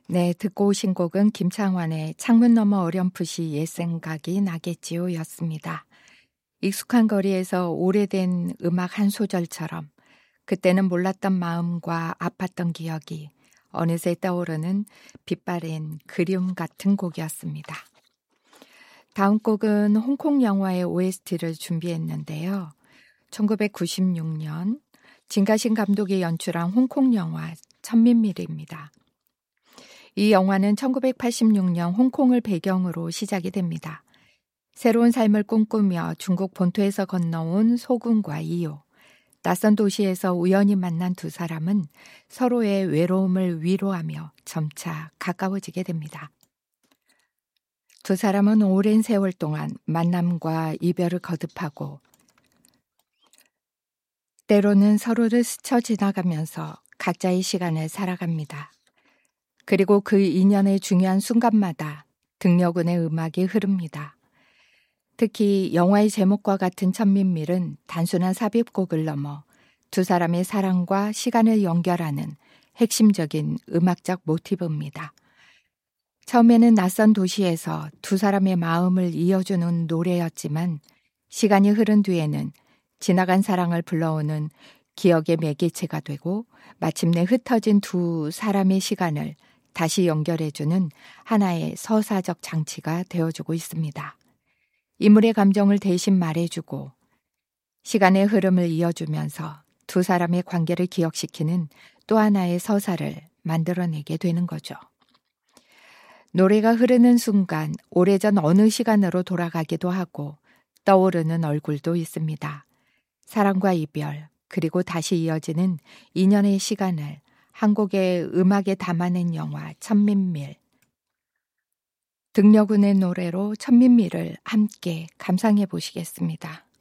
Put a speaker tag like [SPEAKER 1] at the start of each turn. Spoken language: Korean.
[SPEAKER 1] 네, 듣고 오신 곡은 김창완의 창문 너머 어렴풋이 옛 생각이 나겠지요 였습니다. 익숙한 거리에서 오래된 음악 한 소절처럼 그때는 몰랐던 마음과 아팠던 기억이 어느새 떠오르는 빛바랜 그리움 같은 곡이었습니다. 다음 곡은 홍콩 영화의 OST를 준비했는데요. 1996년 진가신 감독이 연출한 홍콩 영화 천민밀입니다. 이 영화는 1986년 홍콩을 배경으로 시작이 됩니다. 새로운 삶을 꿈꾸며 중국 본토에서 건너온 소군과 이유, 낯선 도시에서 우연히 만난 두 사람은 서로의 외로움을 위로하며 점차 가까워지게 됩니다. 두 사람은 오랜 세월 동안 만남과 이별을 거듭하고 때로는 서로를 스쳐 지나가면서 각자의 시간을 살아갑니다. 그리고 그 인연의 중요한 순간마다 등려군의 음악이 흐릅니다. 특히 영화의 제목과 같은 천민밀은 단순한 삽입곡을 넘어 두 사람의 사랑과 시간을 연결하는 핵심적인 음악적 모티브입니다. 처음에는 낯선 도시에서 두 사람의 마음을 이어주는 노래였지만 시간이 흐른 뒤에는 지나간 사랑을 불러오는 기억의 매개체가 되고 마침내 흩어진 두 사람의 시간을 다시 연결해주는 하나의 서사적 장치가 되어주고 있습니다. 인물의 감정을 대신 말해주고 시간의 흐름을 이어주면서 두 사람의 관계를 기억시키는 또 하나의 서사를 만들어내게 되는 거죠. 노래가 흐르는 순간 오래전 어느 시간으로 돌아가기도 하고 떠오르는 얼굴도 있습니다. 사랑과 이별, 그리고 다시 이어지는 인연의 시간을 한 곡의 음악에 담아낸 영화 천민밀. 등려군의 노래로 천민밀을 함께 감상해 보시겠습니다.